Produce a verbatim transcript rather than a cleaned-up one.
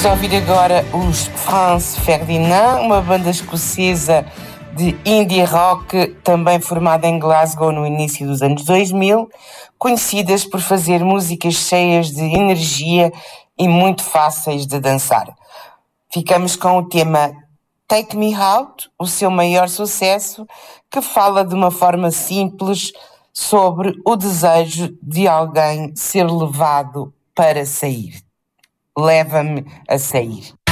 Vamos ouvir agora os Franz Ferdinand, uma banda escocesa de indie rock, também formada em Glasgow no início dos anos dois mil, conhecidas por fazer músicas cheias de energia e muito fáceis de dançar. Ficamos com o tema Take Me Out, o seu maior sucesso, que fala de uma forma simples sobre o desejo de alguém ser levado para sair. Leva-me a sair.